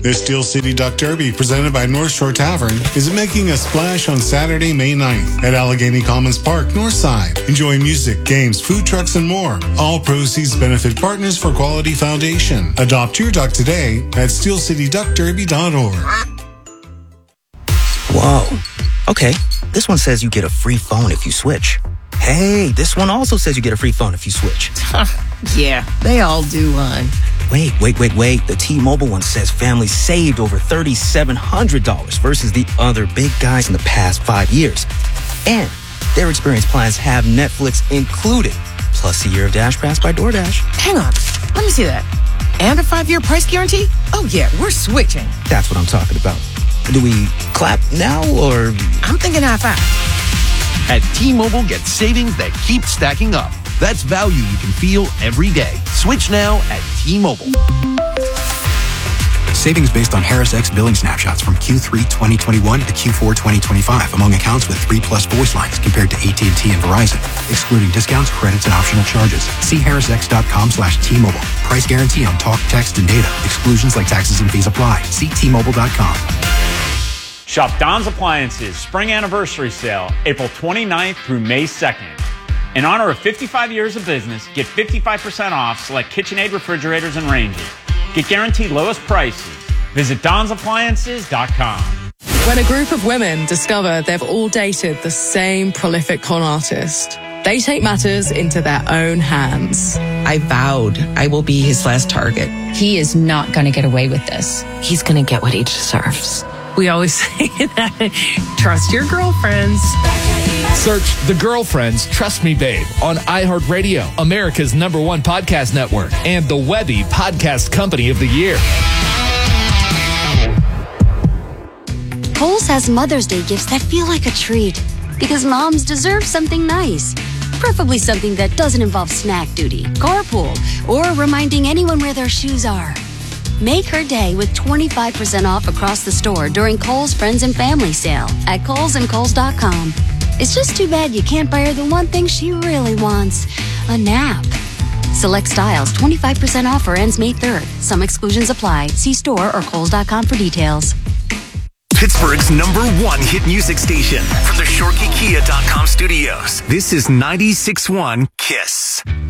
The Steel City Duck Derby, presented by North Shore Tavern, is making a splash on Saturday, May 9th at Allegheny Commons Park, Northside. Enjoy music, games, food trucks, and more. All proceeds benefit Partners for Quality Foundation. Adopt your duck today at steelcityduckderby.org. Whoa. Okay, this one says you get a free phone if you switch. Hey, this one also says you get a free phone if you switch. Yeah, they all do, hon. Wait. The T-Mobile one says families saved over $3,700 versus the other big guys in the past 5 years. And their experience plans have Netflix included, plus a year of Dash Pass by DoorDash. Hang on, let me see that. And a 5-year price guarantee? Oh yeah, we're switching. That's what I'm talking about. Do we clap now, or? I'm thinking high five. At T-Mobile, get savings that keep stacking up. That's value you can feel every day. Switch now at T-Mobile. Savings based on Harris X billing snapshots from Q3 2021 to Q4 2025 among accounts with 3+ voice lines compared to AT&T and Verizon, excluding discounts, credits, and optional charges. See harrisx.com/T-Mobile. Price guarantee on talk, text, and data. Exclusions like taxes and fees apply. See T-Mobile.com. Shop Don's Appliances Spring Anniversary Sale, April 29th through May 2nd. In honor of 55 years of business, get 55% off select KitchenAid refrigerators and ranges. Get guaranteed lowest prices. Visit DonsAppliances.com. When a group of women discover they've all dated the same prolific con artist, they take matters into their own hands. I vowed I will be his last target. He is not going to get away with this. He's going to get what he deserves. We always say that. Trust your girlfriends. Search The Girlfriends Trust Me Babe on iHeartRadio, America's #1 podcast network, and the Webby Podcast Company of the Year. Kohl's has Mother's Day gifts that feel like a treat because moms deserve something nice. Preferably something that doesn't involve snack duty, carpool, or reminding anyone where their shoes are. Make her day with 25% off across the store during Kohl's Friends and Family Sale at Kohl's and Kohl's.com. It's just too bad you can't buy her the one thing she really wants, a nap. Select styles, 25% off or ends May 3rd. Some exclusions apply. See store or Kohl's.com for details. Pittsburgh's #1 hit music station from the ShorkeyKia.com studios. This is 96.1 KISS.